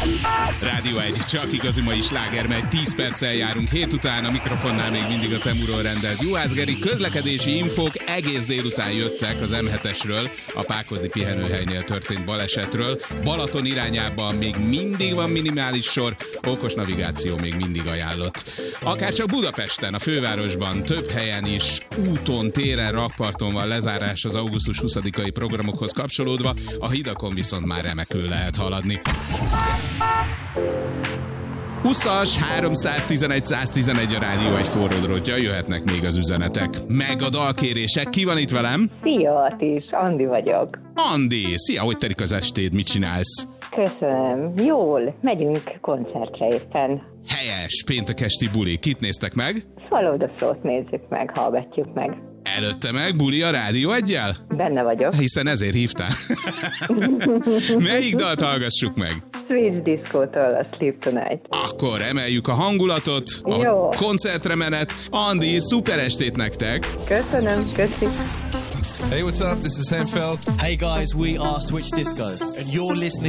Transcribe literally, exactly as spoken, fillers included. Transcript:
Rádió egy, csak igazi mai sláger megy, tíz perccel járunk hét után, a mikrofonnál még mindig a Temuról rendelt Juhász Geri. Közlekedési infók egész délután jöttek az em hetesről, a Pákozdi pihenőhelynél történt balesetről. Balaton irányában még mindig van minimális sor, okos navigáció még mindig ajánlott. Akárcsak Budapesten, a fővárosban, több helyen is úton, téren, rakparton van lezárás az augusztus huszadikai programokhoz kapcsolódva, a hidakon viszont már remekül lehet haladni. húszas, háromszáztizenegy, száztizenegy a Rádió egy forró drótja, jöhetnek még az üzenetek. Meg a dalkérések, ki van itt velem? Szia, Atis, Andi vagyok. Andi, szia, hogy telik az estéd, mit csinálsz? Köszönöm, jól, megyünk koncertre éppen. Helyes, péntek esti buli, kit néztek meg? Follow the Flow-t nézzük meg, hallgatjuk meg. Előtte meg buli a Rádió egyel? Benne vagyok. Hiszen ezért hívtál. Melyik dalt hallgassuk meg? Switch Disco-tól a Sleep Tonight. Akkor emeljük a hangulatot, a Jó. koncertre menet. Andi, szuper estét nektek! Köszönöm, köszi. Hey, what's up? This is Sam Feld. Hey guys, we are Switch Disco, and you're listening